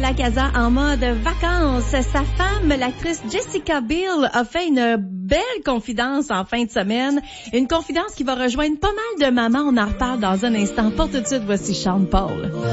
la casa en mode vacances. Sa femme, l'actrice Jessica Biel, a fait une belle confidence en fin de semaine. Une confidence qui va rejoindre pas mal de mamans. On en reparle dans un instant. Pour tout de suite, voici Sean Paul.